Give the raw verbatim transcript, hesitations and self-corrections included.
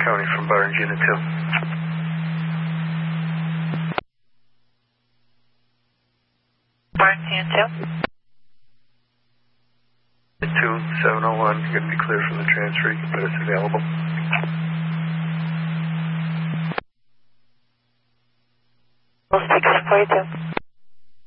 County from Barnes Unit two. Barnes Unit two. two seven oh one, you're going to be clear from the transfer. You can put us available. We'll speak seven forty-two.